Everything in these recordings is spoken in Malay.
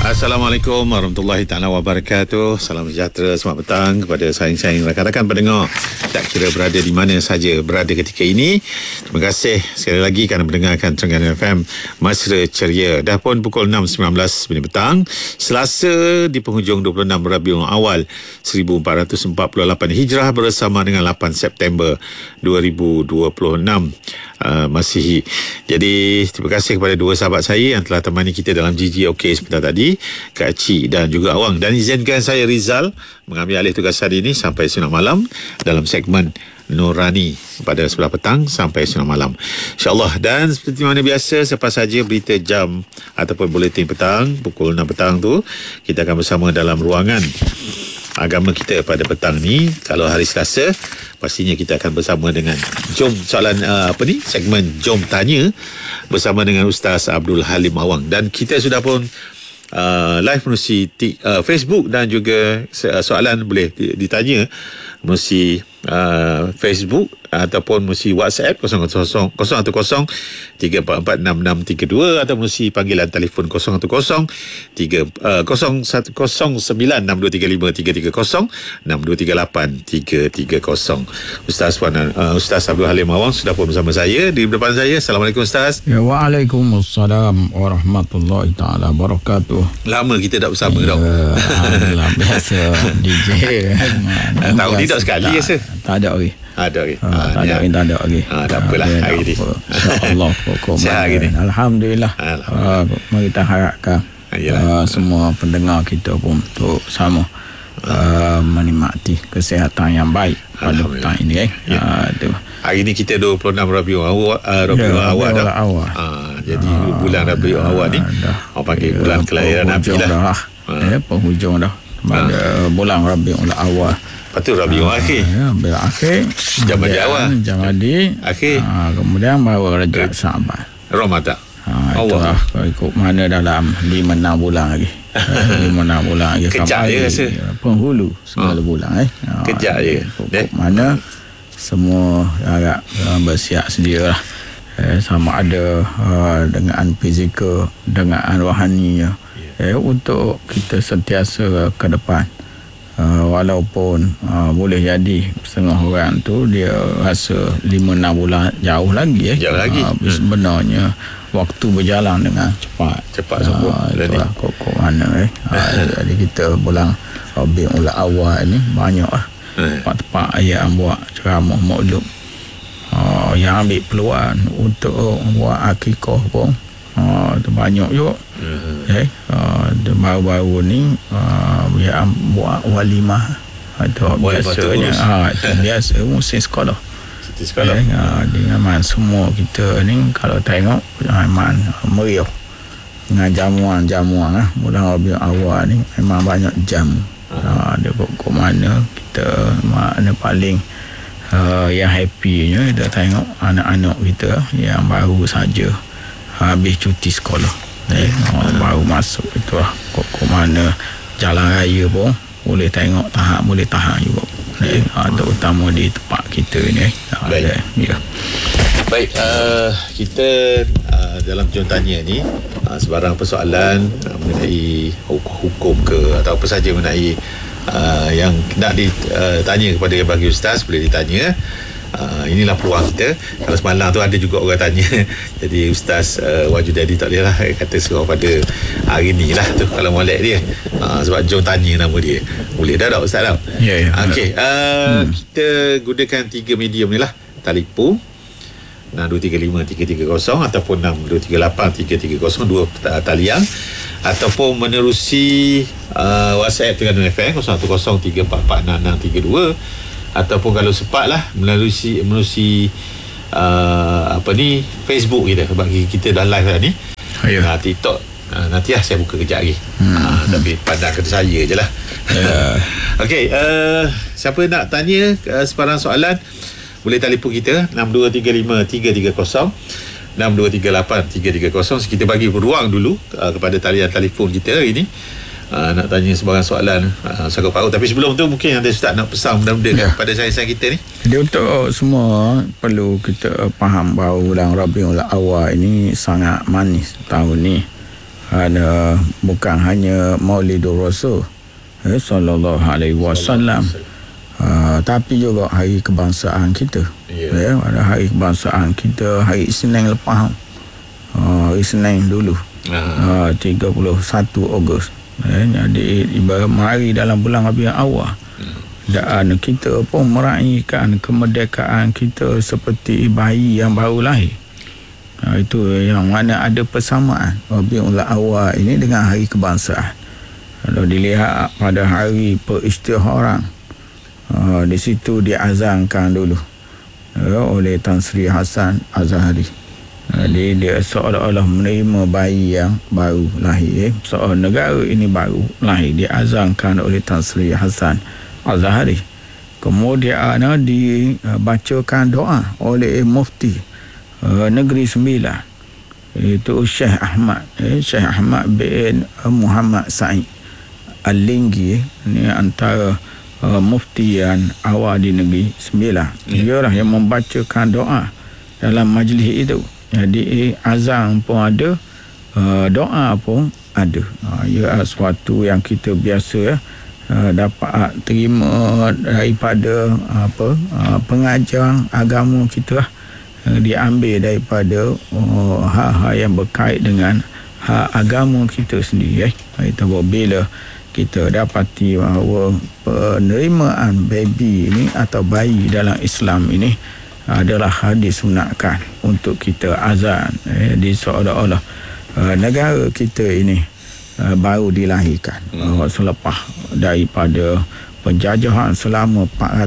Assalamualaikum warahmatullahi taala wabarakatuh. Salam sejahtera, selamat petang kepada saing-saing rakan-rakan pendengar, tak kira berada di mana saja berada ketika ini. Terima kasih sekali lagi kerana mendengarkan Trengganu FM Mesra Ceria. Dah pun pukul 6.19 petang, Selasa di penghujung 26 Rabiul Awal 1448 Hijrah bersama dengan 8 September 2026 Masihi. Jadi terima kasih kepada dua sahabat saya yang telah temani kita dalam GGOK sebentar tadi, Kak Cik dan juga Awang, dan izinkan saya Rizal mengambil alih tugasan ini sampai 9 malam dalam segmen Nurani pada 11 petang sampai 9 malam, InsyaAllah. Dan seperti mana biasa, selepas saja berita jam ataupun buletin petang pukul 6 petang tu, kita akan bersama dalam ruangan agama kita pada petang ni. Kalau hari Selasa, pastinya kita akan bersama dengan segmen Jom Tanya bersama dengan Ustaz Abdul Halim Awang. Dan kita sudah pun live melalui Facebook, dan juga soalan boleh ditanya melalui Facebook ataupun melalui WhatsApp 010-344-6632 atau melalui panggilan telefon 010-96235-330-6238-330. Ustaz Abdul Halim Awang sudah pun bersama saya di depan saya. Assalamualaikum Ustaz. Ya, Waalaikumsalam warahmatullahi taala wabarakatuh. Lama kita tak bersama dah. Alhamdulillah, biasa DJ. Tahun ni tak sekali rasa. Tak ada lagi. Ada lagi. Tak ada lagi. Tak apalah hari ni. InsyaAllah pokok. Sihat hari ni. Alhamdulillah. Mari kita harapkan semua pendengar kita pun untuk sama menikmati kesihatan yang baik pada petang ini. Hari ni kita 26 Rabiul Awal dah. Jadi bulan Rabiul Awal ni orang panggil bulan kelahiran Nabi lah. Penghujung dah pada bulan Rabiul Awal. Lepas tu Rabiul Akhir. Rabiul Akhir. Jamadi awal. Jamadi Akhir. Kemudian baru Rajab Sa'ban. Ramadan. Itulah ikut mana dalam 5-6 bulan lagi. 5-6 bulan lagi. Kejap je rasa. Penghulu segala bulan. Kejap je. Ikut mana semua agak bersiap sedia lah. Sama ada dengan fizikal, dengan rohaninya. Untuk kita sentiasa ke depan. Walaupun boleh jadi setengah orang tu dia rasa 5-6 bulan jauh lagi. Jauh lagi. Sebenarnya waktu berjalan dengan cepat sungguh. Itulah kok mana jadi kita bulan Rabiul Awal ni banyak lah tempat-tempat ayat buat ceramah maulud, yang ambil peluang untuk buat akikah pun tu banyak juga. Baru-baru ni yang buat walimah itu biasanya itu biasa musim sekolah. Dengan semua kita ni kalau tengok memang meriah dengan jamuan-jamuan bulan Rabiul Awal ni memang banyak jamu. Dia kok mana kita mana paling yang happy-nya kita tengok anak-anak kita yang baru saja habis cuti sekolah. Baru masuk itu lah. Kok mana jalan raya pun boleh tengok boleh tahan juga. Terutama di tempat kita ni. Baik, kita dalam Jom Tanya ni sebarang persoalan mengenai hukum ke atau apa saja mengenai yang nak ditanya kepada bagi Ustaz boleh ditanya. Inilah peluang kita. Kalau semalam tu ada juga orang tanya, jadi Ustaz Wajudadi tak boleh lah kata suruh pada hari ni lah tu kalau molek dia, sebab Jom Tanya nama dia. Boleh dah tak Ustaz? Okey, kita gunakan 3 medium ni lah. Telefon 6235-330 ataupun 6238-330 dua talian, ataupun menerusi WhatsApp Trengganu FM 0103446632, ataupun kalau sempatlah melalui Facebook kita, bagi kita dah live dah ni. TikTok nanti lah saya buka kejap lagi. Tapi pandang kata saya je lah. Okey, siapa nak tanya sebarang soalan boleh telefon kita 6235-330 6238-330. Kita bagi ruang dulu kepada talian telefon kita hari ni. Nak tanya sebarang soalan sanggup paut. Tapi sebelum tu mungkin ada Ustaz nak pesan benda-benda kepada sahabat kita ni. Jadi untuk semua perlu kita faham bahawa bulan Rabiul Awal ini sangat manis tahun ni. bukan hanya Maulidur Rasul sallallahu alaihi wasallam, tapi juga hari kebangsaan kita. Ada hari kebangsaan kita hari Isnin lepas, hari Isnin dulu, 31 Ogos. Jadi ibarat mari dalam bulan Rabiul Awal, dan kita pun meraihkan kemerdekaan kita seperti bayi yang baru lahir. Itu yang mana ada persamaan Rabiul Awal ini dengan hari kebangsaan. Kalau dilihat pada hari peristiharan, di situ diazankan dulu oleh Tan Sri Hasan Azhari. Jadi dia seolah-olah menerima bayi yang baru lahir, seolah negara ini baru lahir, diazankan oleh Tan Sri Hasan Azhari. Kemudian dibacakan doa oleh Mufti Negeri Sembilan, itu Syekh Ahmad bin Muhammad Said Al-Linggi. Ini antara mufti yang awal di Negeri Sembilan. Dialah yang membacakan doa dalam majlis itu. Jadi azan pun ada, doa pun ada. Ia suatu yang kita biasa dapat terima daripada pengajar agama kita, diambil daripada hal-hal yang berkait dengan hak agama kita sendiri. Itu bila kita dapati bahawa penerimaan baby ini atau bayi dalam Islam ini adalah disunatkan untuk kita azan, di seolah-olah negara kita ini baru dilahirkan selepas daripada penjajahan selama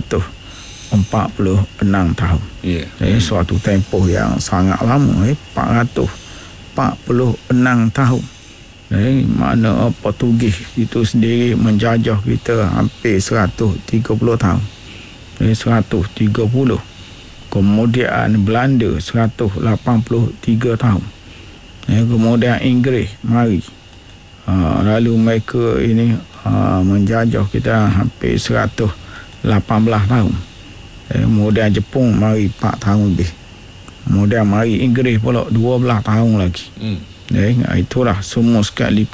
446 tahun. Suatu tempoh yang sangat lama, 446 tahun. Mana Portugis itu sendiri menjajah kita hampir 130 tahun. 130. Kemudian Belanda 183 tahun. Kemudian Inggeris mari. Lalu mereka ini menjajah kita hampir 118 tahun. Kemudian Jepun mari 4 tahun lebih. Kemudian mari Inggeris pula 12 tahun lagi. Itulah semua sekali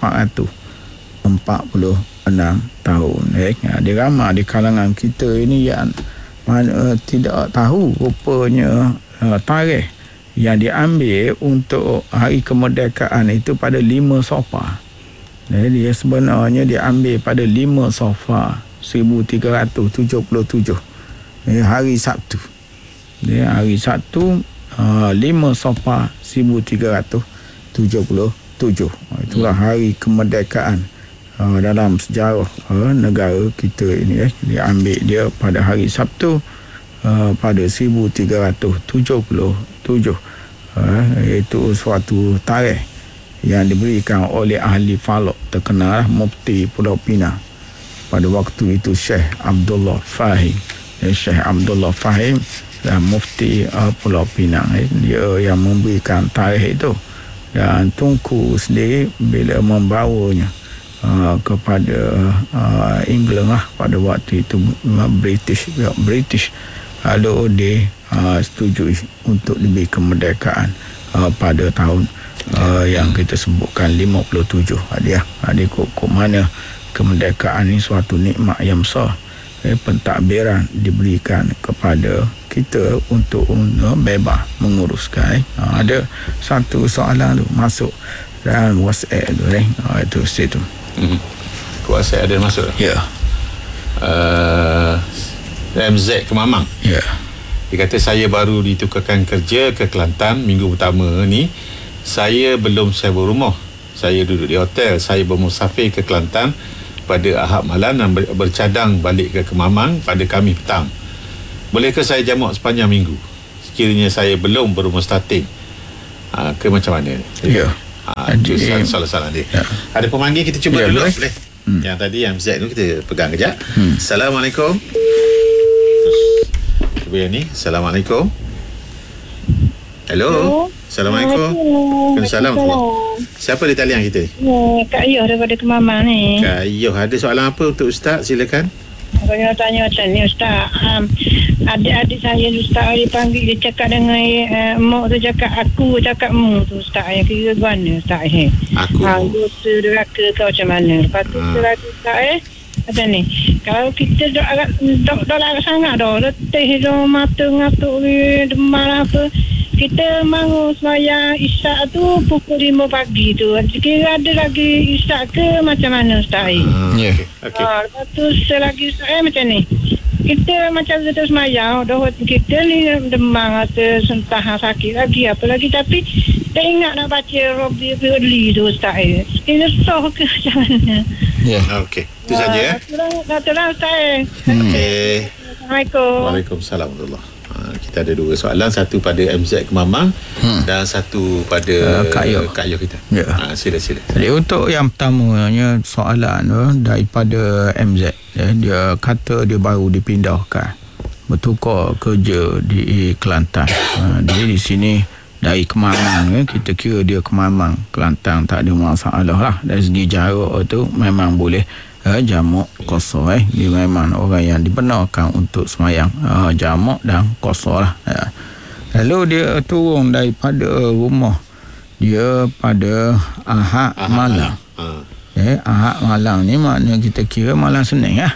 446 tahun. Diramai di kalangan kita ini yang mana tidak tahu rupanya tarikh yang diambil untuk hari kemerdekaan itu pada 5 Safar. Jadi sebenarnya diambil pada 5 Safar 1377. Hari Sabtu. Hari Sabtu 5 Safar 1377. Itulah hari kemerdekaan dalam sejarah negara kita ini. Diambil dia pada hari Sabtu pada 1377. Itu suatu tarikh yang diberikan oleh ahli falak terkenal Mufti Pulau Pinang pada waktu itu, Syekh Abdullah Fahim. Syekh Abdullah Fahim dan Mufti Pulau Pinang, dia yang memberikan tarikh itu. Dan Tunku sendiri bila membawanya kepada England pada waktu itu, British lalu disetujui untuk diberi kemerdekaan pada tahun yang kita sebutkan 57. Adik kok mana kemerdekaan ini suatu nikmat yang besar. Pentadbiran diberikan kepada kita untuk bebas menguruskan. Ada satu soalan tu masuk dalam WhatsApp tu, itu situ. WhatsApp ada masuk? Ya. MZ Kemamang. Ya. Dia kata saya baru ditukarkan kerja ke Kelantan minggu pertama ni. Saya belum sewa rumah. Saya duduk di hotel. Saya bermusafir ke Kelantan pada Ahad malam dan bercadang balik ke Kemamang pada Khamis petang. Bolehkah saya jamak sepanjang minggu sekiranya saya belum bermustatim? Ke macam mana? Ya. Itu salah-salah dia. Ya. Ada pemanggil, kita cuba dulu. Boleh? Yang tadi yang Z tu kita pegang kejap. Assalamualaikum. Cuba yang ni. Assalamualaikum. Hello. Assalamualaikum. Waalaikumsalam. Siapa di talian kita ni? Kak Yoh daripada Kemamang ni. Kak Yoh, ada soalan apa untuk Ustaz? Silakan. Saya tanya macam ni Ustaz. Adik-adik saya Ustaz dipanggil, dia cakap dengan mak tu cakap aku, cakap mu tu Ustaz. Yang kira mana Ustaz Aku dosa deraka ke macam mana. Lepas tu deraka Ustaz macam ni. Kalau kita dah larat sangat dah, letih dah, mata ngatuk, demam apa, kita bangun sembahyang isyak tu pukul 5 pagi tu. Kira ada lagi isyak ke macam mana Ustaz? Ya. Okey. Lepas tu selagi Ustaz macam ni. Kita macam kita sembahyang, dah kita ni demam atau tahan sakit lagi apa lagi, tapi kita ingat nak baca Rabbi Firli tu Ustaz. Kita soh ke macam mana? Ya. Okey. Itu saja ya. Terang Ustaz. Okey. Assalamualaikum. Waalaikumsalam warahmatullahi. Kita ada dua soalan, satu pada MZ Kemamang dan satu pada Kak Yo kita. Ya. Sila. Jadi untuk yang pertamanya soalan daripada MZ, dia kata dia baru dipindahkan, bertukar kerja di Kelantan. Dia di sini dari Kemamang, kita kira dia Kemamang, Kelantan, tak ada masalah lah. Dari segi jarak tu memang boleh jamak qasar. Dia memang orang yang dibenarkan untuk semayang jamak dan qasar lah. Lalu dia turun daripada rumah dia pada Ahad malam. Ahad malam ni makna kita kira malam Senin lah.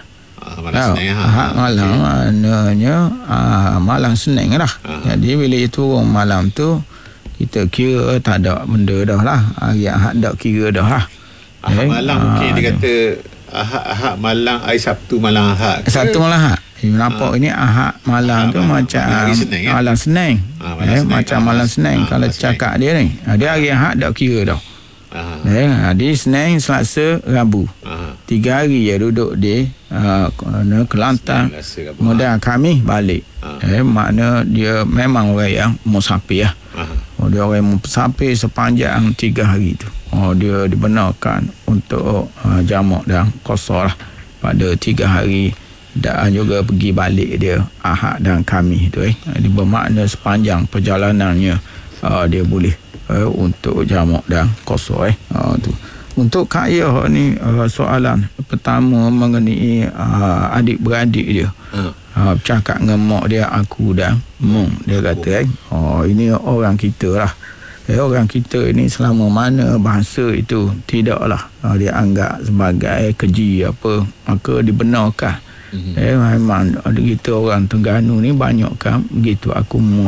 Ahad malam maknanya malam Senin lah. Jadi bila dia turun malam tu, kita kira tak ada benda dah lah. Hari Ahad tak kira dah lah. Ahad malam mungkin dia kata Ahad malam, hari Sabtu malam Ahad. Sabtu malam Ahad. Nampak ini Ahad malam tu macam malam Senin. Macam malam Senin kalau cakap dia ni. Dia hari Ahad tak kira dah. Jadi Senin, Selasa, Rabu. 3 hari je duduk di Kelantan. Kemudian Khamis balik. Makna dia memang orang yang musafir lah. Dia orang yang musafir sepanjang 3 hari tu. Dia dibenarkan untuk jamak dan qasar lah pada 3 hari, dan juga pergi balik dia Ahad dan Khamis tu. Dia bermakna sepanjang perjalanannya dia boleh untuk jamak dan qasar tu. Untuk Kak Yah ni, soalan pertama mengenai adik-beradik dia. Bercakap dengan mak dia aku dan mung. Dia kata ini orang kita lah. Orang kita ini selama mana bahasa itu tidaklah dianggap sebagai keji apa, maka dibenarkan. Memang kita orang Terengganu ni banyak kan begitu, aku mu.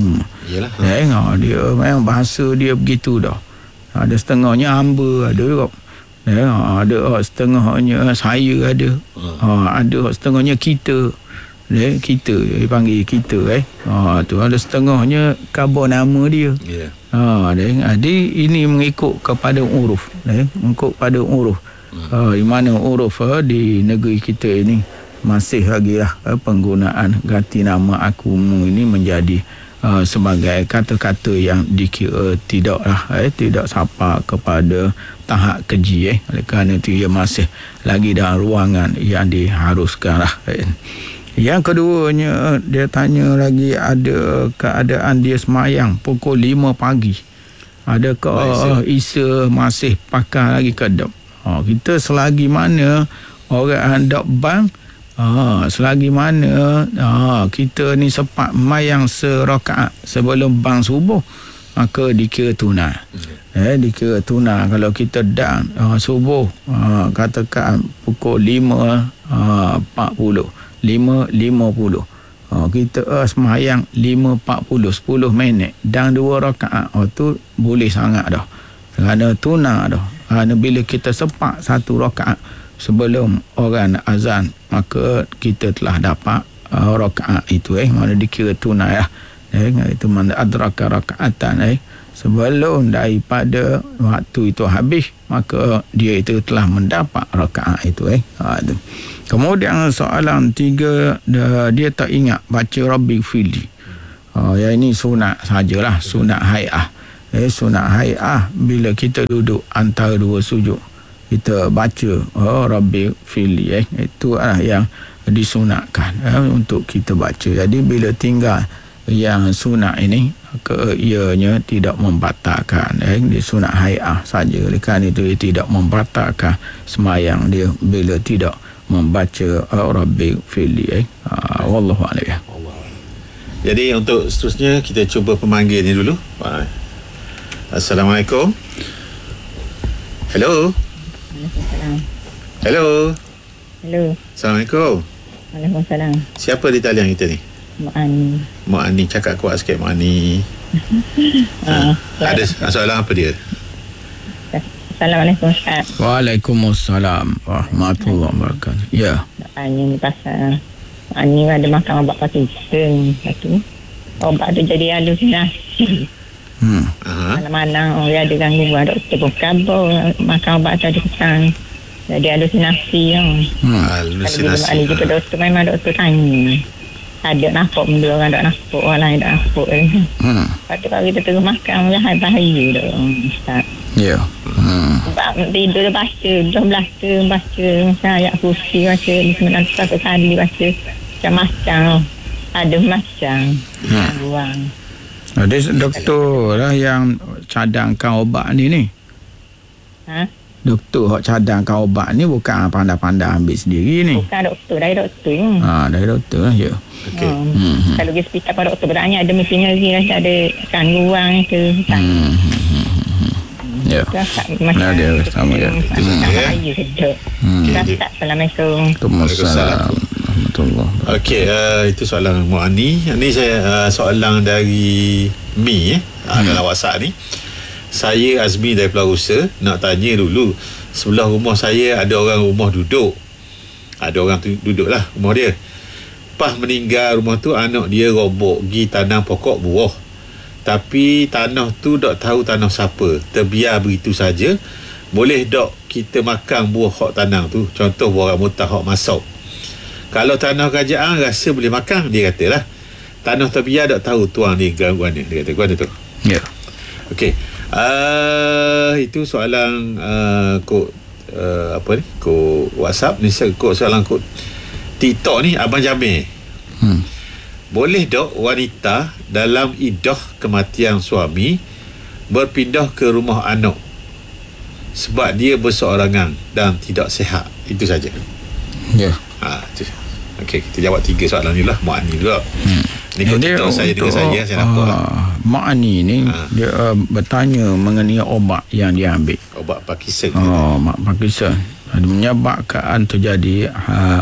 Yalah. Dia memang bahasa dia begitu dah. Ada setengahnya hamba, ada juga. Ada setengahnya saya ada. Ada setengahnya kita. Kita dia panggil kita tu ada setengahnya khabar nama dia. Jadi ini mengikut kepada uruf, mengikut pada uruf. Di mana uruf di negeri kita ini masih lagi lah penggunaan ganti nama akumu ini menjadi sebagai kata-kata yang dikira tidak sapa kepada tahap keji. Oleh kerana itu ia masih lagi dalam ruangan yang diharuskan lah. Yang keduanya, dia tanya lagi ada keadaan dia semayang pukul 5 pagi. Adakah Isa masih pakai lagi ke tak? Kita selagi mana orang hendak bang, selagi mana kita ni sempat mayang serakaat sebelum bang subuh, maka dikira tunai. Dikira tunai. Kalau kita dan subuh katakan pukul 5.40, 5.50, kita semayang 5.40, 10 minit dan 2 rakaat, tu boleh sangat dah, kerana tunai dah. Kerana bila kita sepak 1 rakaat sebelum orang azan, maka kita telah dapat rakaat itu. Mana dikira tunai lah. Itu mana adraka rakaatan. Sebelum daripada waktu itu habis, maka dia itu telah mendapat rakaat itu. Kemudian soalan 3, dia tak ingat baca Rabbi Firli. Yang ini sunat sajalah, sunat hai'ah. Sunat hai'ah bila kita duduk antara 2 sujud, kita baca Rabbi Firli. Itu adalah yang disunatkan untuk kita baca. Jadi bila tinggal yang sunat ini, ianya tidak membatalkan. Dia sunat hai'ah saja. Kerana itu dia tidak membatalkan semayang dia bila tidak membaca Rabbi fili wallahu a'lam. Jadi untuk seterusnya kita cuba pemanggil ni dulu. Assalamualaikum. Hello. Hello. Hello. Assalamualaikum. Waalaikumsalam. Siapa di talian kita ni? Mak Ani, cakap kuat sikit Mak Ani. Ada soalan apa dia? Assalamualaikum Ustaz. Waalaikumsalam warahmatullahi wabarakatuh. Ya. Tanya ni pasal Ani ada makan ubat Parkinson. Satu obat tu jadi halusinasi. Mana-mana orang ada gangguan, doktor pun kabar makan ubat tu ada petang jadi halusinasi. Halusinasi. Kalau jumpa doktor, memang doktor tanya ada nampak benda orang tak nampak, orang lain tak nampak. Lepas tu kalau kita terus makan bahaya dah Ustaz. Ya. Tidur dia baca 12 tu, baca macam ayat kursi, baca satu kali, baca macam-macam, ada macam buang. Ada doktor lah yang cadangkan ubat ni. Doktor yang cadangkan ubat ni bukan pandai-pandai ambil sendiri ni. Bukan doktor, dari doktor. Dari doktor lah, ya. Okay. Kalau pergi hospital pada doktor beranya ada mesti nyeri, ada gangguan ke. Ya. Nah, dia sama ya. Assalamualaikum. Waalaikumsalam. Okey, itu soalan Mu'ani. Ini saya soalan dari Mi dalam WhatsApp ni. Saya Azmi dari Pulau Rusa nak tanya dulu, sebelah rumah saya ada orang rumah duduk. Ada orang duduk lah rumah dia. Pas meninggal rumah tu, anak dia robok pergi tanam pokok buah. Tapi tanah tu tak tahu tanah siapa, terbiar begitu saja. Boleh tak kita makan buah hak tanam tu? Contoh buah rambutan hak masuk. Kalau tanah kerajaan rasa boleh makan, dia kata lah. Tanah terbiar tak tahu tuan ni gangguan dia kata. Gimana tu? Ya. Okey. Itu soalan kod apa ni? Kod WhatsApp ni, kod soalan kod TikTok ni Abang Jamil. Boleh tak wanita dalam iddah kematian suami berpindah ke rumah anak sebab dia berseorangan dan tidak sihat? Itu saja. Ya. Okey, kita jawab 3 soalan ni lah. Mak Ani dulu. Ni kod TikTok saya dengan saya nampak lah. Mak Ani ni dia bertanya mengenai obat yang dia ambil. Obat Parkinson. Mak Parkinson. Menyebabkan terjadi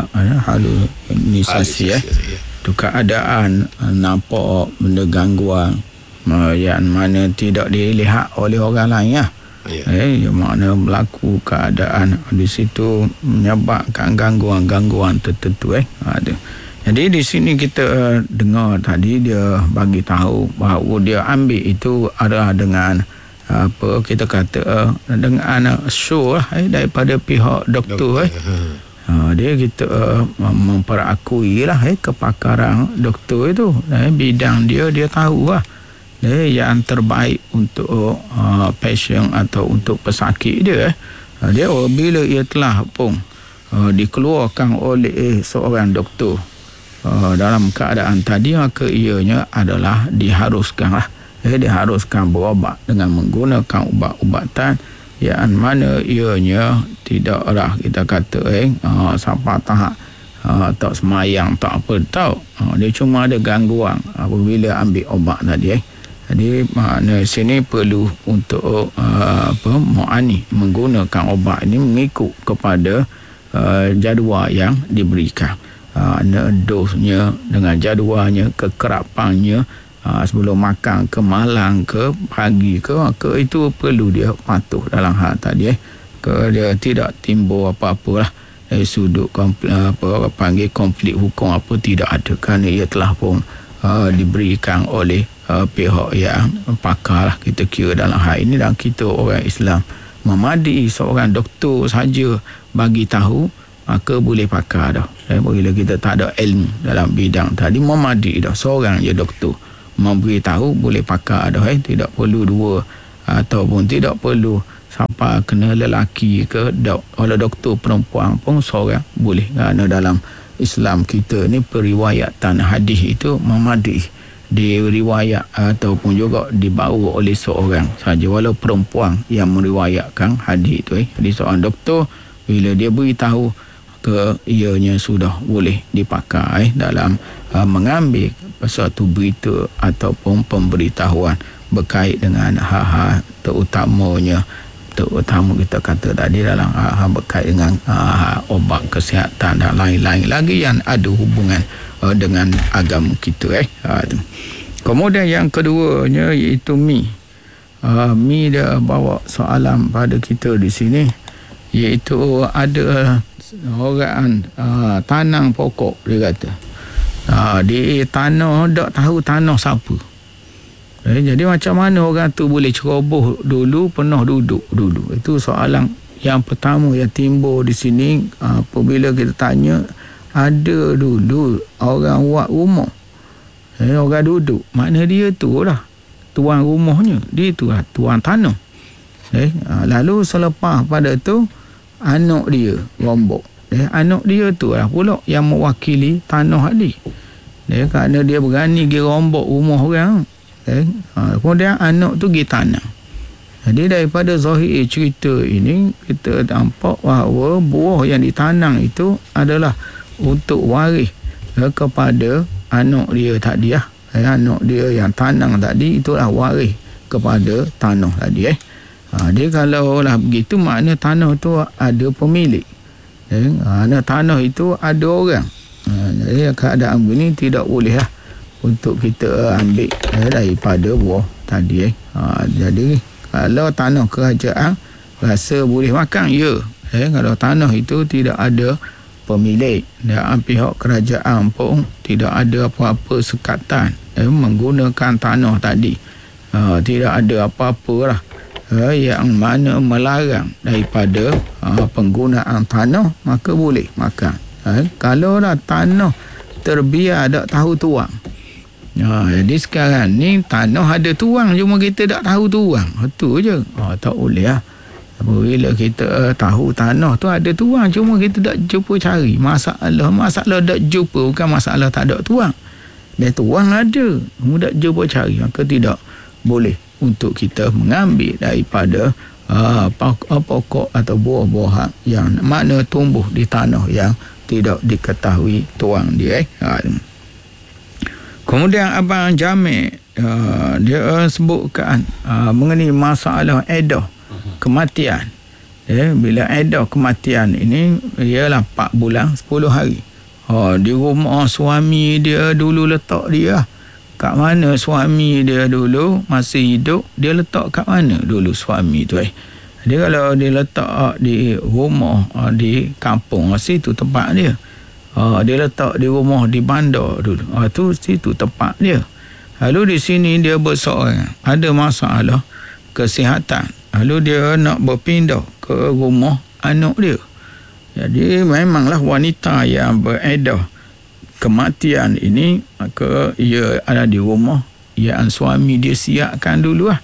halusinasi. Itu keadaan nampak benda gangguan yang mana tidak dilihat oleh orang lain lah. Yang mana berlaku keadaan di situ menyebabkan gangguan-gangguan tertentu ada. Jadi di sini kita dengar tadi dia bagi tahu bahawa dia ambil itu adalah dengan apa kita kata dengan show lah daripada pihak doktor. Dia kita memperakui lah kepakaran doktor itu, bidang dia tahu lah yang terbaik untuk pasien atau untuk pesakit dia. Dia bila ia telah pun dikeluarkan oleh seorang doktor dalam keadaan tadi, maka ianya adalah diharuskan lah diharuskan berobat dengan menggunakan ubat-ubatan yang mana ianya tidaklah kita kata sampai tahap tak semayang tak apa tahu. Dia cuma ada gangguan apabila ambil obat tadi. Jadi makna sini perlu untuk Mu'ani menggunakan obat ini mengikut kepada jadual yang diberikan. Dosnya dengan jadualnya, kekerapannya, sebelum makan ke malam ke pagi ke, maka itu perlu dia patuh dalam hal tadi dia tidak timbul apa-apalah sudut panggil konflik hukum apa tidak ada, kerana ia telah pun diberikan oleh pihak yang pakar lah kita kira dalam hal ini. Dan kita orang Islam memadi seorang doktor saja bagi tahu, maka boleh pakar dah. Bila kita tak ada ilmu dalam bidang tadi, memadi dah seorang je doktor memberi tahu boleh pakar dah. Tidak perlu dua ataupun tidak perlu sampai kena lelaki ke oleh doktor perempuan pun seorang boleh. Kerana dalam Islam kita ni periwayatan hadis itu memadi, diriwayat ataupun juga dibawa oleh seorang saja, walau perempuan yang meriwayatkan hadis itu. Jadi seorang doktor bila dia beritahu, ke ianya sudah boleh dipakai dalam mengambil suatu berita ataupun pemberitahuan berkait dengan hal-hal terutama kita kata tadi dalam hal berkait dengan obat kesihatan dan lain-lain lagi yang ada hubungan dengan agama kita. Kemudian yang keduanya iaitu Mi. Mi dia bawa soalan pada kita di sini, iaitu ada orang tanam pokok, dia kata di tanah tak tahu tanah siapa. Jadi macam mana orang tu boleh ceroboh dulu, pernah duduk dulu? Itu soalan yang pertama yang timbul di sini. Apabila kita tanya, ada dulu orang buat rumah, orang duduk, makna dia tu lah tuan rumahnya, dia tu lah tuan tanah. Lalu selepas pada tu anak dia rombok, anak dia tu lah pula yang mewakili tanah tadi. Kerana dia berani pergi rombok rumah orang. Kemudian anak tu pergi tanam. Jadi daripada zahir cerita ini, kita nampak bahawa buah yang ditanam itu adalah untuk waris kepada anak dia tadi. Anak dia yang tanam tadi itulah waris kepada tanah tadi. Dia kalau lah begitu, makna tanah tu ada pemilik. Tanah itu ada orang. Jadi keadaan begini tidak boleh lah untuk kita ambil daripada buah tadi. Jadi kalau tanah kerajaan rasa boleh makan, ya. Kalau tanah itu tidak ada pemilik dan pihak kerajaan pun tidak ada apa-apa sekatan menggunakan tanah tadi, tidak ada apa-apa lah yang mana melarang daripada penggunaan tanah, maka boleh makan. Kalau lah tanah terbiar tak tahu tuang, jadi sekarang ni tanah ada tuang, cuma kita tak tahu tuang, itu je. Tak boleh lah. Apabila kita tahu tanah tu ada tuang, cuma kita tak jumpa cari, masalah tak jumpa, bukan masalah tak ada tuang. Dan tuang ada, cuma tak jumpa cari, maka tidak boleh untuk kita mengambil daripada pokok atau buah-buahan yang mana tumbuh di tanah yang tidak diketahui tuang dia. Kemudian Abang Jamil dia sebutkan mengenai masalah edah kematian. Bila edah kematian ini ialah 4 bulan 10 hari. Di rumah suami dia dulu letak dia. Kat mana suami dia dulu masih hidup, dia letak kat mana dulu suami tu. Dia kalau dia letak di rumah di kampung, situ tempat dia. Dia letak di rumah di bandar dulu, tu situ tempat dia. Lalu di sini dia berseorang, ada masalah kesihatan, lalu dia nak berpindah ke rumah anak dia. Jadi memanglah wanita yang beredah kematian ini, maka ia ada di rumah yang suami dia siapkan dulu lah.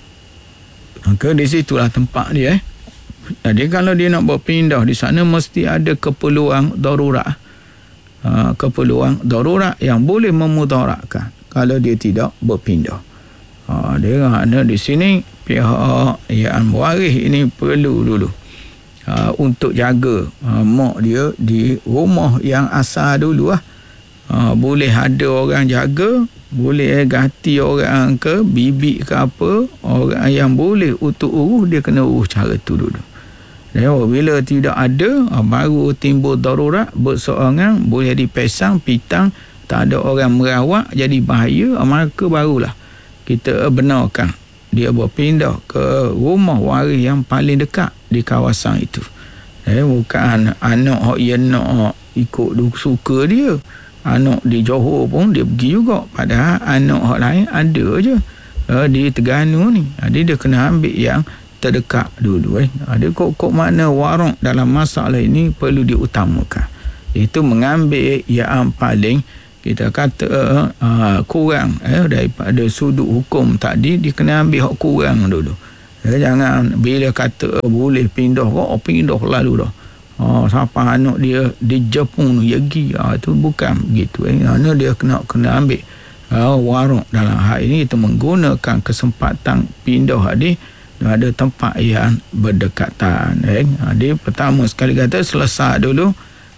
Maka di situlah tempat dia. Jadi kalau dia nak berpindah di sana, mesti ada keperluan darurat. Keperluan darurat yang boleh memudaratkan kalau dia tidak berpindah. Dia ada di sini pihak yang waris ini perlu dulu untuk jaga mak dia di rumah yang asal dulu lah. Boleh ada orang jaga, boleh ganti orang ke bibi ke apa, orang yang boleh untuk urus, dia kena urus cara tu dulu. Bila tidak ada, baru timbul darurat, berseorangan, boleh dipesang pitang, tak ada orang merawat, jadi bahaya, maka barulah kita benarkan dia berpindah ke rumah waris yang paling dekat di kawasan itu. Bukan anak yang nak ikut suka dia. Anak di Johor pun dia pergi juga, padahal anak lain ada je di Terengganu ni. Jadi dia kena ambil yang terdekat dulu. Ada kok makna warok dalam masalah ini perlu diutamakan. Itu mengambil yang paling kita kata kurang daripada sudut hukum tadi, dia kena ambil hak kurang dulu. Jangan bila kata boleh pindah, pindah lalu dah. Siapa anak dia di Jepun pergi, itu bukan begitu. Dia kena ambil warok dalam hal ini. Kita menggunakan kesempatan pindah tadi, ada tempat yang berdekatan. Dia pertama sekali kata selesai dulu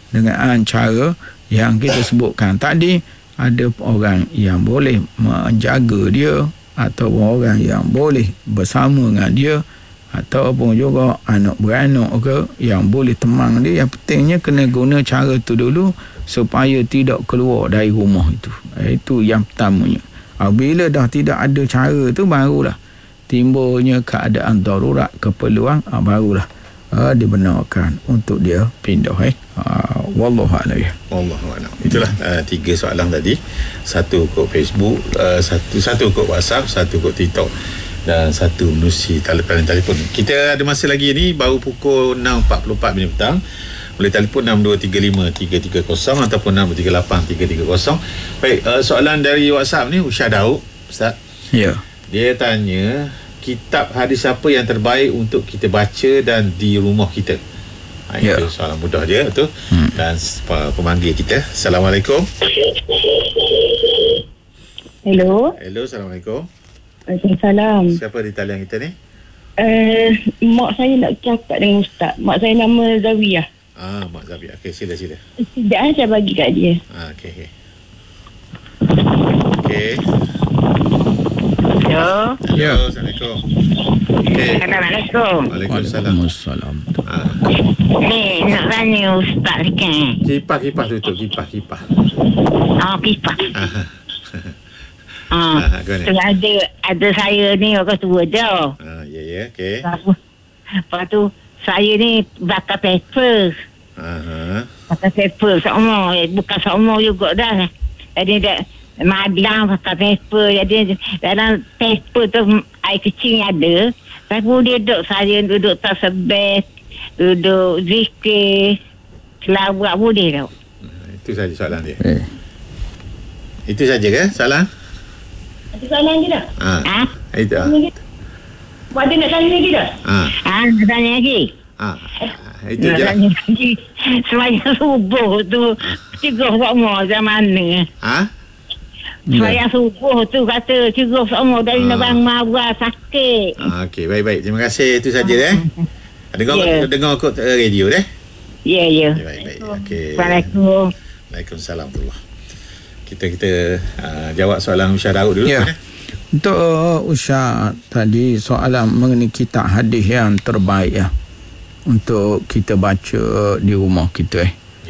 dengan cara yang kita sebutkan tadi. Ada orang yang boleh menjaga dia, ataupun orang yang boleh bersama dengan dia, ataupun juga anak beranak ke yang boleh temang dia. Yang pentingnya kena guna cara tu dulu supaya tidak keluar dari rumah itu. Itu yang pertamanya. Bila dah tidak ada cara tu, barulah timbulnya keadaan darurat, keperluan, barulah dibenarkan untuk dia pindah. Wallahu a'lam. Wallahu a'lam. Itulah 3 soalan tadi. Satu kod Facebook, satu kod WhatsApp, satu kod TikTok, dan satu menerusi telefon. Kita ada masa lagi ni, baru pukul 6.44 minit petang. Boleh telefon 6235-330 ataupun 6238-330. Baik, soalan dari WhatsApp ni Usha Daud, Ustaz. Ya. Dia tanya, kitab hadis apa yang terbaik untuk kita baca dan di rumah kita? Ya. Itu soalan mudah je tu. Dan pemanggil kita. Assalamualaikum. Hello. Hello, Assalamualaikum. Waalaikumsalam. Siapa di talian kita ni? Mak saya nak cakap dengan Ustaz. Mak saya nama Zawiyah. Mak Zabia. Okey, sila. Tidak, saya bagi kat dia. Okey. Hello. Ya. Assalamualaikum. Okey. Assalamualaikum. Waalaikumsalam. Waalaikumsalam. Ni nak tanya Ustaz ni kan. Kipas tutup kipas. Pipa. Gimana? Tu ada saya ni orang tua dah. Ya, okey. Lepas tu saya ni bakar paper. Bakar paper semua. Bukan semua juga dah. Jadi dah madlang bakar paper. Jadi dalam paper tu air kecil ada. Tapi dia saya duduk tasbih, duduk zikir, selawat boleh tau. Itu saja soalan dia. Itu saja ke soalan? Ada soalan lagi tak? Itu. Ada nak tanya lagi tak? Nak tanya lagi? Itu je. Nak tanya lagi. Sembahyang subuh tu cegah semua macam mana? Sembahyang subuh tu kata cegah semua dari Nebang Mawar sakit. Okey, baik. Terima kasih. Itu saja dengar kod radio deh. Ya. Baik. Okey. Assalamualaikum. Waalaikumsalam. Kita jawab soalan Usha Daud dulu. Ya. Untuk Usha tadi, soalan mengenai kitab hadis yang terbaik untuk kita baca di rumah kita.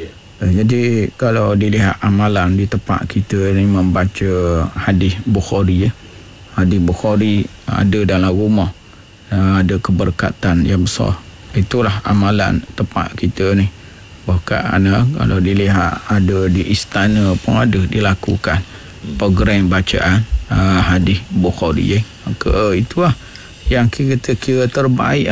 Jadi kalau dilihat amalan di tempat kita ni membaca hadis Bukhari. Hadis Bukhari ada dalam rumah, ada keberkatan yang besar. Itulah amalan tempat kita ni. Bahkan kalau dilihat ada di istana pun ada dilakukan program bacaan hadis Bukhari. Maka itulah yang kita kira terbaik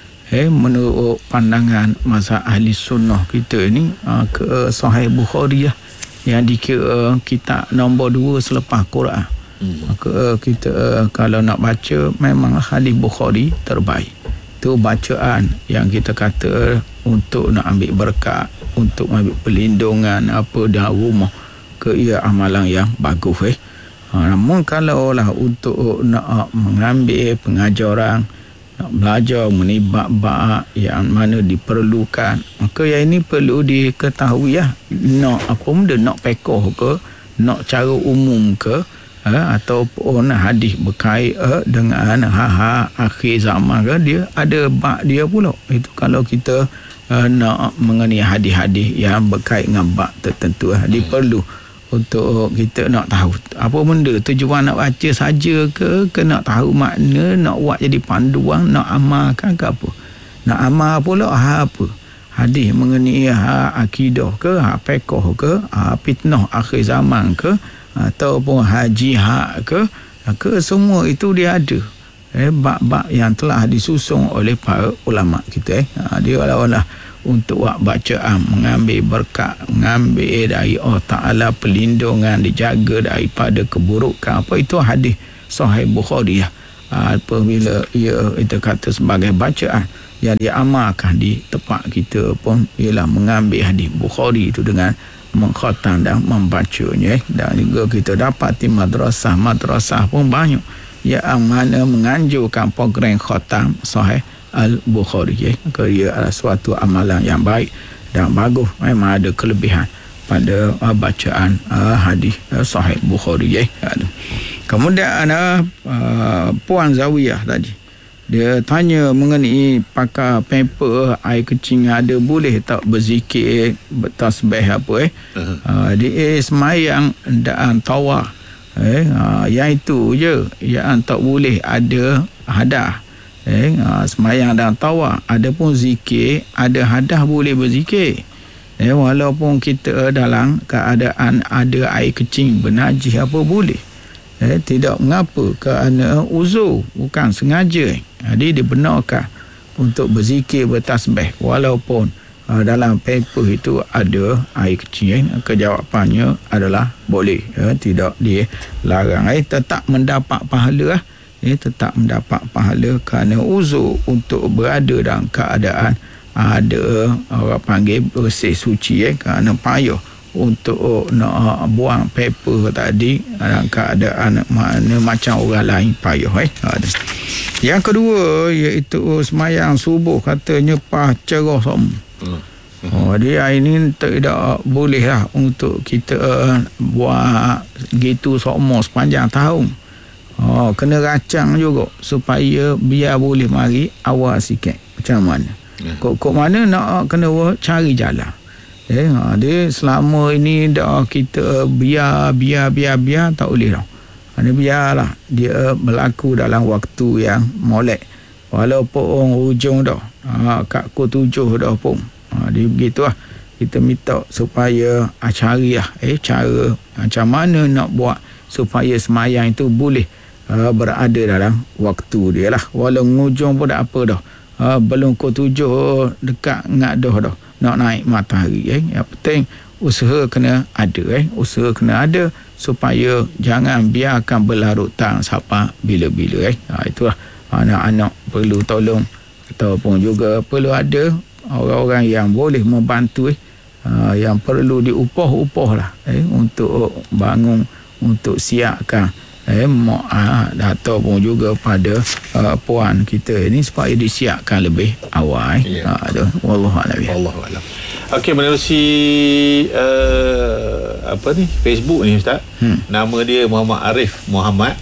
menurut pandangan mazhab ahli sunnah kita ni, ke Sahih Bukhari yang dikira kitab nombor 2 selepas Quran. Maka kita kalau nak baca memang hadis Bukhari terbaik. Itu bacaan yang kita kata untuk nak ambil berkat, untuk ambil perlindungan apa dalam rumah, ke ia amalan yang bagus. Namun kalau lah untuk nak mengambil pengajaran, nak belajar mengenai bab-bab yang mana diperlukan, maka yang ini perlu diketahui nak apa benda, nak pekoh ke, nak cara umum ke, ataupun hadis berkait dengan akhir zaman ke, dia ada bab dia pula. Itu kalau kita nak mengenai hadis-hadis yang berkait dengan bab tertentu, dia perlu untuk kita nak tahu apa benda, tujuan nak baca saja ke nak tahu makna, nak buat jadi panduan, nak amalkan ke apa, nak amal pula apa hadis mengenai akidah ke, fiqh ke, fitnah akhir zaman ke, ataupun jihad ke, semua itu dia ada bab-bab yang telah disusun oleh para ulama kita. Dia olah untuk buat bacaan, mengambil berkat, mengambil dari Allah Ta'ala perlindungan, dijaga daripada keburukan. Apa itu hadis Sahih Bukhari apabila kita kata sebagai bacaan yang diamalkan di tempat kita pun ialah mengambil hadis Bukhari itu dengan mengkhatam dan membacanya. Dan juga kita dapati madrasah pun banyak yang mana menganjurkan program khatam Sahih Al-Bukhari. Dia adalah suatu amalan yang baik dan bagus, memang ada kelebihan pada bacaan hadis sahih Bukhari. Kemudian Puan Zawiyah tadi, dia tanya mengenai pakai paper air kencing ada boleh tak berzikir, bertasbih apa dia semayang dan tawaf. Yang itu je yang tak boleh ada hadah. Semayang dan tawaf, ada pun zikir, ada hadah boleh berzikir. Walaupun kita dalam keadaan ada air kencing bernajis apa boleh. Tidak mengapa, kerana uzur, bukan sengaja. Jadi dibenarkan untuk berzikir, bertasbih walaupun dalam paper itu ada air kecil. Kejawapannya adalah boleh, tidak dilarang. Tetap mendapat pahala, tetap mendapat pahala kerana uzur untuk berada dalam keadaan ada orang panggil bersih suci, kerana payah untuk nak buang paper tadi dalam keadaan mana macam orang lain payah. Yang kedua iaitu semayang subuh katanya pas cerah semua. Dia ini tidak boleh lah untuk kita buat gitu semua sepanjang tahun. Kena racang juga supaya biar boleh mari awal sikit. Macam mana? Kok mana nak kena cari jalan. Dia selama ini dah kita biar tak boleh dah. Dia biarlah dia berlaku dalam waktu yang molek. Walaupun hujung dah kat pukul 7 dah pun. Dia begitulah. Kita minta supaya carilah cara macam mana nak buat supaya semayang itu boleh berada dalam waktu dia lah. Walau hujung pun tak apa dah. Belum pukul 7 dekat ngak dah nak naik matahari. Yang penting usaha kena ada. Usaha kena ada supaya jangan biarkan berlarutan sampai bila-bila. Itulah anak-anak perlu tolong ataupun juga perlu ada orang-orang yang boleh membantu yang perlu diupah lah untuk bangun, untuk siapkan ataupun juga pada puan kita ini supaya disiapkan lebih awal. Wallahualam. Okey, menerusi Facebook ni Ustaz. Nama dia Muhammad Arif Muhammad.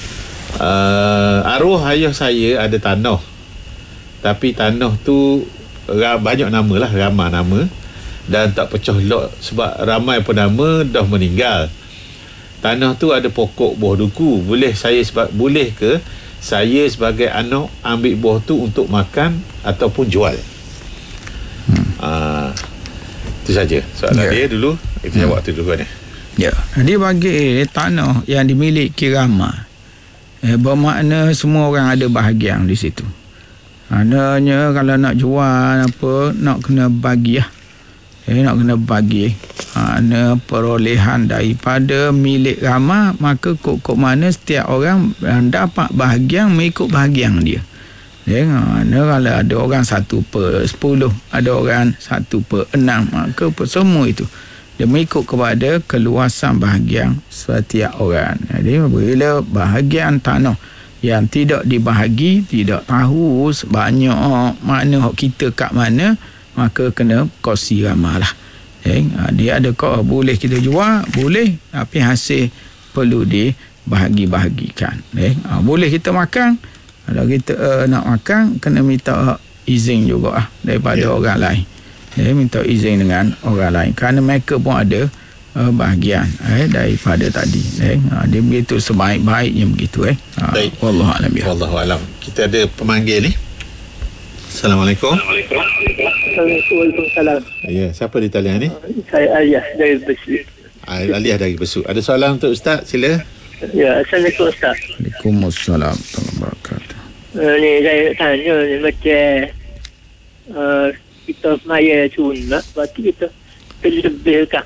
Arwah ayah saya ada tanah, tapi tanah tu banyak nama lah, ramai nama, dan tak pecah lot sebab ramai penama dah meninggal. Tanah tu ada pokok buah duku. Boleh ke saya sebagai anak ambil buah tu untuk makan ataupun jual? Itu saja soalan dia dulu. Kita jawab tu dulu ni. Dia bagi tanah yang dimiliki ramai, bermakna semua orang ada bahagian di situ. Maknanya kalau nak jual apa, nak kena bagi nak kena bagi perolehan daripada milik ramah, maka kok mana setiap orang dapat bahagian mengikut bahagian dia. Kalau ada orang 1/10, ada orang 1/6, maka semua itu dia mengikut kepada keluasan bahagian setiap orang. Jadi bila bahagian tanah yang tidak dibahagi, tidak tahu sebanyak mana hak kita kat mana, maka kena kongsi ramah lah. Dia ada kau boleh kita jual, boleh, tapi hasil perlu dibahagi-bahagikan. Boleh kita makan, kalau kita nak makan kena minta izin juga daripada orang lain. Minta izin dengan orang lain kerana mereka pun ada bahagian daripada tadi. Dia begitu sebaik-baiknya begitu. Baik. Wallahualam. Kita ada pemanggil ni. Assalamualaikum. Waalaikumsalam. Ya, siapa di talian ni? Saya Aliah dari Besut. Aliah dari Besut. Ada soalan untuk Ustaz? Sila. Ya, Assalamualaikum Ustaz. Waalaikumsalam warahmatullahi wabarakatuh. Ni saya tanya ni macam kita semaya sunat, berarti kita terlebihkan.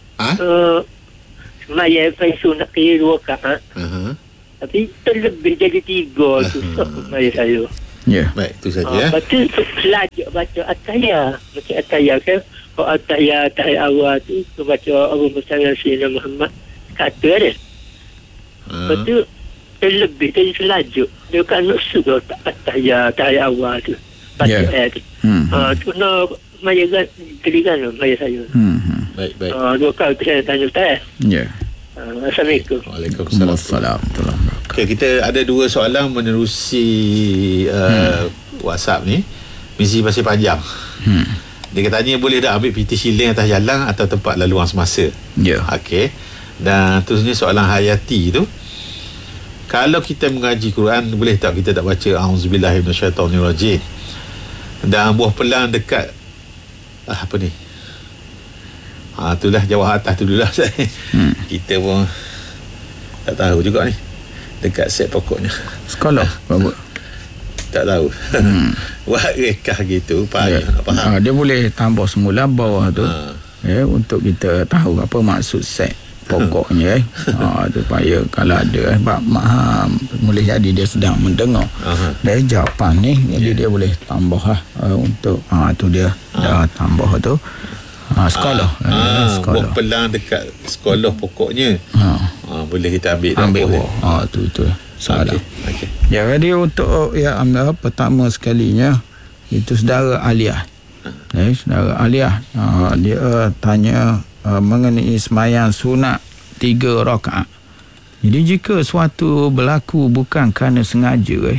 Semaya sunat kira 2 rakaat. Tapi terlebih jadi 3 tu semaya saya. Baik, itu saja. Betul, belajar baca ataya. Macam ataya kan. Kalau ataya awal tu, baca Allahumma salli ala sayyidina Muhammad. Kata dia. Betul, terlebih dari selaju. Dia kan nak suruh ataya awal tu. Baca ayat tu. Kena maya keligan maya saya. Baik. 2 kali saya tanya Ustaz. Ya. Assalamualaikum. Waalaikumsalam. Assalamualaikum. Okey, kita ada 2 soalan menerusi WhatsApp ni. Misi masih panjang. Dia katanya boleh tak ambil PT Shilling atas jalan atau tempat laluan semasa? Ya. Okey. Dan terusnya soalan Hayati tu, kalau kita mengaji Quran, boleh tak kita tak baca auzubillahi minasyaitonirrajim? Dan buah pelang dekat apa ni? Itulah jawab atas tu dulu lah. Kita pun tak tahu juga ni. Dekat set pokoknya. Sekolah apa? Tak tahu. Buat rekah gitu, payah nak faham. Dia boleh tambah semula bawah tu. Untuk kita tahu apa maksud set pokoknya. Supaya kalau ada boleh jadi dia sedang mendengar dari jawapan ni, jadi dia boleh tambah lah untuk tu dia dah tambah tu. Sekolah. Buah pelang dekat sekolah pokoknya. Boleh kita ambil tu salah. Okay. Ya, jadi untuk pertama sekalinya itu saudara Aliyah. Saudara Aliyah dia tanya mengenai sembahyang sunat 3 rakaat. Jadi jika suatu berlaku bukan kerana sengaja,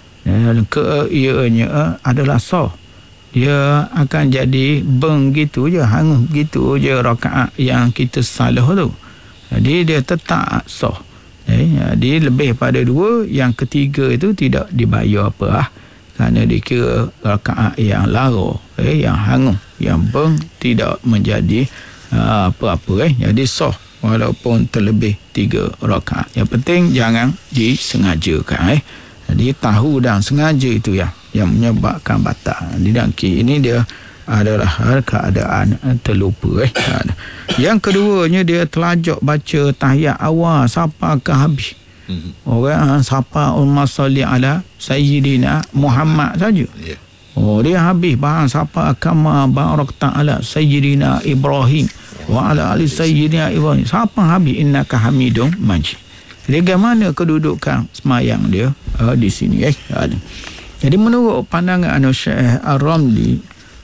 ianya adalah sah. Dia akan jadi gitu je, hangus gitu je rakaat yang kita salah tu. Jadi dia tetap sah. Jadi lebih pada 2, yang ketiga itu tidak dibayar apa lah. Kerana dikira rakaat yang lara, yang hangus, yang tidak menjadi apa-apa. Jadi sah walaupun terlebih 3 rakaat. Yang penting jangan disengajakan. Jadi tahu dan sengaja itu yang menyebabkan batal. Ini dia adalah keadaan terlupa. Yang keduanya, dia terlajak baca tahiyat awal sampai ke habis. Orang sapa Allahumma salli ala sayyidina Muhammad saja. Dia habis bahang sapa kama barakta ala sayyidina Ibrahim wa ala ali sayyidina Ibrahim. Sapa habis innaka hamidum majid. Bagaimana kedudukan semayang dia di sini. Jadi menurut pandangan Syekh Ar-Ramli,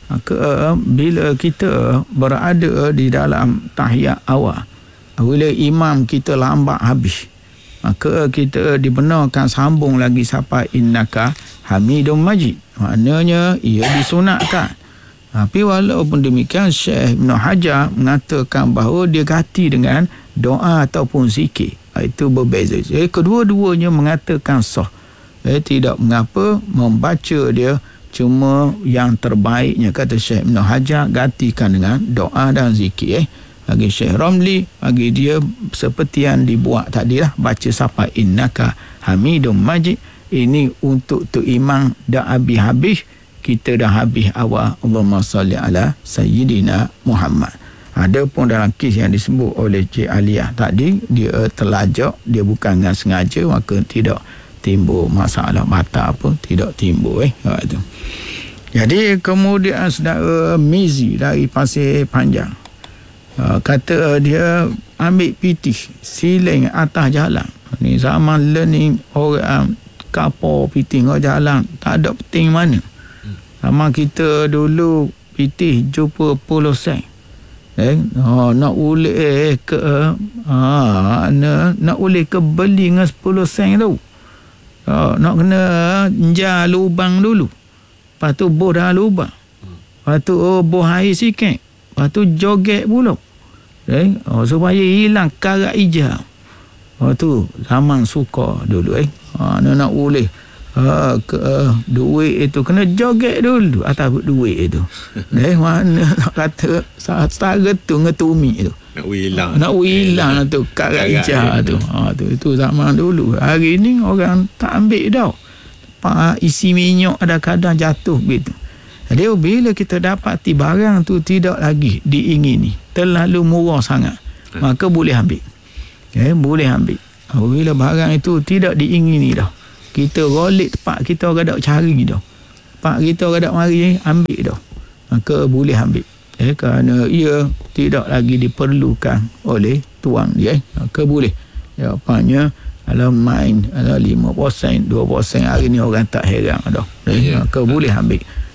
bila kita berada di dalam tahiyat awal, bila imam kita lambat habis, maka kita dibenarkan sambung lagi sampai innaka hamidum majid. Maknanya ia disunatkan. Tapi walaupun demikian, Syekh Ibn Hajar mengatakan bahawa dia ganti dengan doa ataupun zikir. Itu berbeza. Kedua-duanya mengatakan sah. Tidak mengapa membaca dia, cuma yang terbaiknya kata Syekh Ibn Hajar gantikan dengan doa dan zikir. Bagi Syekh Ramli, bagi dia seperti yang dibuat tadi lah, baca sampai innaka hamidum majid. Ini untuk tu imam dah habis, kita dah habis awal Allahumma salli ala sayyidina Muhammad. Ada pun dalam kes yang disebut oleh Cik Aliyah tadi, dia terlajak, dia bukan dengan sengaja, maka tidak timbul masalah batal apa, tidak timbul. Jadi kemudian saudara Mizi dari Pasir Panjang kata dia ambil PT Shilling atas jalan. Ni zaman learning orang kapal PT ke jalan tak ada penting mana. Sama kita dulu PT jumpa 10 sen. Nak boleh ke nak boleh ke beli dengan 10 sen tu. Nak kena enjar lubang dulu. Lepas tu boh dah lubang. Lepas tu boh air sikit. Lepas tu joget pula. Supaya hilang karat hijau. Tu zaman suka dulu. Nak boleh duit itu kena joget dulu atas duit itu. Mana nak kata setara tu ngetumi tu. Nak hilang tu karat hijau tu. Itu zaman dulu. Hari ni orang tak ambil dah. Pak isi minyak ada kadang jatuh gitu. Jadi bila kita dapati barang tu tidak lagi diingini, terlalu murah sangat, maka boleh ambil. Boleh ambil. Bila barang itu tidak diingini dah, kita rolik tempat kita gadak cari dah, tempat kita gadak mari ambil dah, maka boleh ambil. Kerana ia tidak lagi diperlukan oleh tuan dia, maka boleh. Jawapannya kalau main 5%, 2%, hari ni orang tak heran dah. Maka boleh ambil.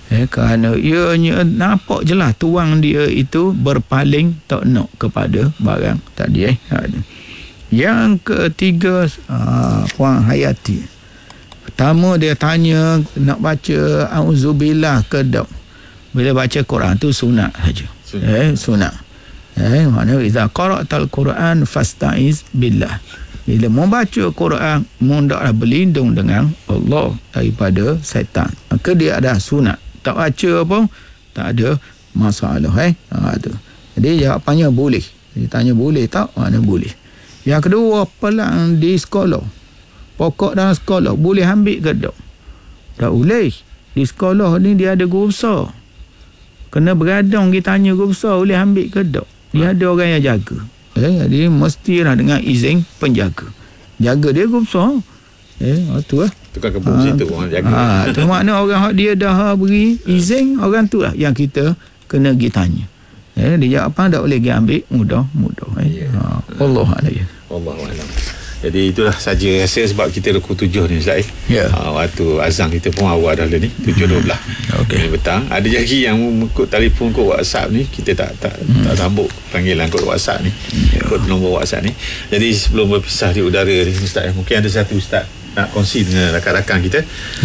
Kerana ianya nampak jelas tuang dia itu berpaling takluk kepada barang tadi. Yang ketiga, Puan Hayati. Pertama dia tanya nak baca auzubillah ke tak? Bila baca Quran tu sunat saja. Sunat. Maknanya idza qara'tal Quran fasta'iz billah. Bila membaca Quran, hendaklah berlindung dengan Allah daripada syaitan. Maka dia ada sunat. Tak baca pun tak ada masalah. Tu. Jadi jawapannya boleh. Dia tanya boleh tak? Mana boleh. Yang kedua, pelang di sekolah. Pokok dalam sekolah boleh ambil ke tak? Tak boleh. Di sekolah ni dia ada guru besar. Kena beradang kita tanya guru besar boleh ambil ke tak? Dia ada orang yang jaga. Jadi mestilah dengan izin penjaga. Jaga dia guru besar. Tu lah. Tukar kebun situ orang jaga. Tu makna orang hak dia dah beri izin, orang tu lah yang kita kena pergi tanya. Dia jawab apa tak boleh pergi ambil, mudah. Allah Alam. Allah Alam. Jadi itulah saja rasa sebab kita ruku 7 ni Ustaz. Waktu azan kita pun awal dah ni 7.12. Okey petang. Ada lagi yang kod telefon kod WhatsApp ni kita tak sambut panggilan kod WhatsApp ni. Kod nombor WhatsApp ni. Jadi sebelum berpisah di udara ni Ustaz, mungkin ada satu Ustaz nak kongsi dengan rakan-rakan kita.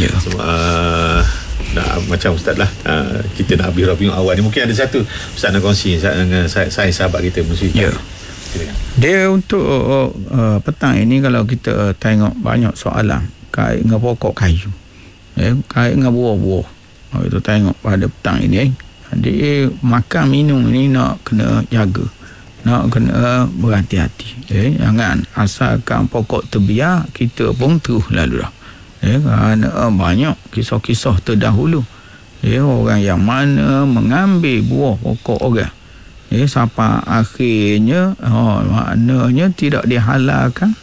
Macam Ustaz lah, kita nak habis Rabiul Awal ni, mungkin ada satu Ustaz nak kongsi dengan saya sahabat kita Muslim. Dia untuk petang ini kalau kita tengok banyak soalan kait dengan pokok kayu, kait dengan buah-buah. Kalau kita tengok pada petang ini, jadi makan minum ini nak kena jaga, nak kena berhati-hati. Jangan asalkan pokok terbiar, kita pun terus lalu dah. Kerana banyak kisah-kisah terdahulu, orang yang mana mengambil buah pokok orang, sampai akhirnya maknanya tidak dihalalkan,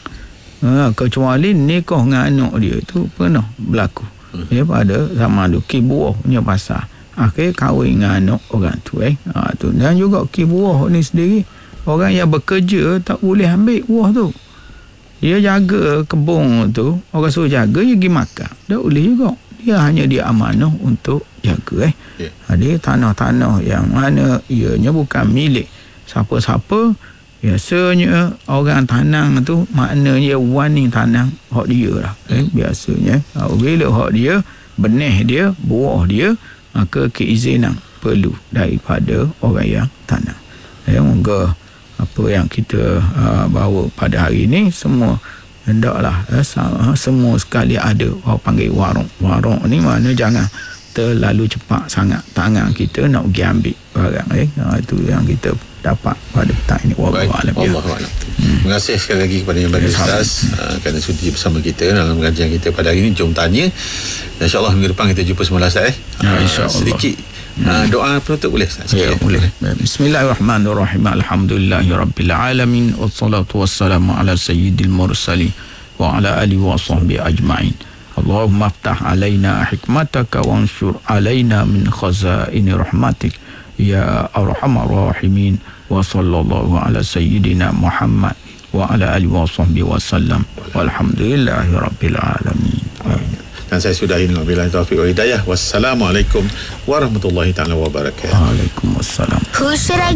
kecuali nikah dengan anak dia itu pernah berlaku pada zaman tu. Kibuahnya pasal akhir kahwin dengan anak orang tu. Tu. Dan juga kibuah ni sendiri, orang yang bekerja tak boleh ambil buah tu. Dia jaga kebun tu, orang suruh jaga, dia pergi makan, tak boleh juga. Dia hanya dia amanah untuk jaga. Ada tanah-tanah yang mana ianya bukan milik siapa-siapa, biasanya orang tanang tu maknanya wani tanang hak dia lah. Biasanya bila hak dia, benih dia, buah dia, maka keizinan perlu daripada orang yang tanang. Moga apa yang kita bawa pada hari ini semua hendaklah semua sekali ada orang panggil warung. Warung ni mana jangan terlalu cepat sangat tangan kita nak pergi ambil barang. Itu yang kita dapat pada petang ini. Wallahualam. Terima kasih sekali lagi kepada Yang Bagus Ustaz kerana sudi bersama kita dalam pengajian kita pada hari ini. Jom tanya. InsyaAllah minggu depan kita jumpa semula Ustaz. InsyaAllah. Sedikit doa penutup boleh Ustaz? Boleh. Bismillahirrahmanirrahim. Alhamdulillahirabbil alamin wassalatu wassalamu ala sayyidil mursalin wa ala alihi wa sahbihi ajma'in. Allahumma aftah alaina hikmataka wanshur alaina min khazaini rahmatik ya arhamar rahimin. Wa sallallahu ala sayyidina Muhammad wa ala alihi wa sahbihi wasallam walhamdulillahirabbil alamin. Dan saya sudahi dengan billahi taufiq wal hidayah. Wassalamualaikum warahmatullahi taala wabarakatuh. Waalaikumsalam.